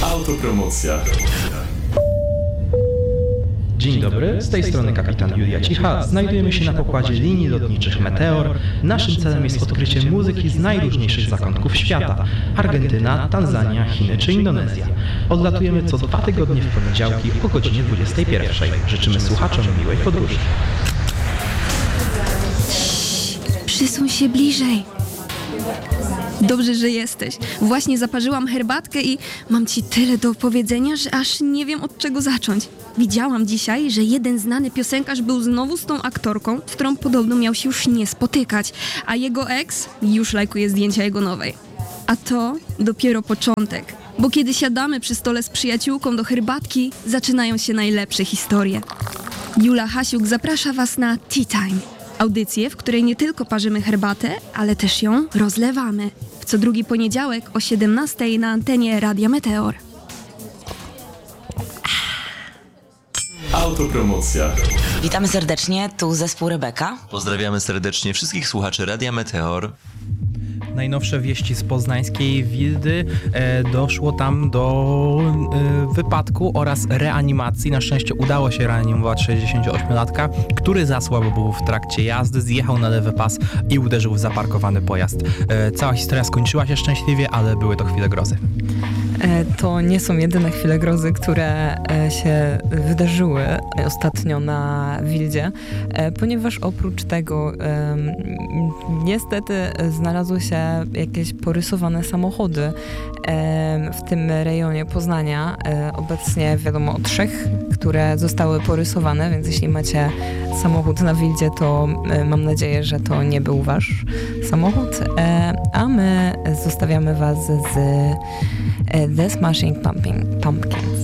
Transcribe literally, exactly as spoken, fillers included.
Autopromocja. Dzień dobry, z tej strony kapitan Julia Cicha. Znajdujemy się na pokładzie linii lotniczych Meteor. Naszym celem jest odkrycie muzyki z najróżniejszych zakątków świata. Argentyna, Tanzania, Chiny czy Indonezja. Odlatujemy co dwa tygodnie w poniedziałki o godzinie dwudziestej pierwszej. Życzymy słuchaczom miłej podróży. Przysuń się bliżej. Dobrze, że jesteś. Właśnie zaparzyłam herbatkę i mam ci tyle do opowiedzenia, że aż nie wiem od czego zacząć. Widziałam dzisiaj, że jeden znany piosenkarz był znowu z tą aktorką, z którą podobno miał się już nie spotykać, a jego ex już lajkuje zdjęcia jego nowej. A to dopiero początek, bo kiedy siadamy przy stole z przyjaciółką do herbatki, zaczynają się najlepsze historie. Jula Hasiuk zaprasza was na Tea Time. Audycję, w której nie tylko parzymy herbatę, ale też ją rozlewamy. W co drugi poniedziałek o siedemnastej na antenie Radia Meteor. Autopromocja. Witamy serdecznie, tu zespół Rebeka. Pozdrawiamy serdecznie wszystkich słuchaczy Radia Meteor. Najnowsze wieści z poznańskiej Wildy. E, doszło tam do e, wypadku oraz reanimacji. Na szczęście udało się reanimować sześćdziesięcioośmiolatka, który zasłabo był w trakcie jazdy, zjechał na lewy pas i uderzył w zaparkowany pojazd. E, cała historia skończyła się szczęśliwie, ale były to chwile grozy. To nie są jedyne chwile grozy, które się wydarzyły ostatnio na Wildzie, ponieważ oprócz tego niestety znalazły się jakieś porysowane samochody w tym rejonie Poznania. Obecnie wiadomo o trzech, które zostały porysowane, więc jeśli macie samochód na Wildzie, to mam nadzieję, że to nie był wasz samochód, a my zostawiamy was z The Smashing Pumpkin, Pumpkins.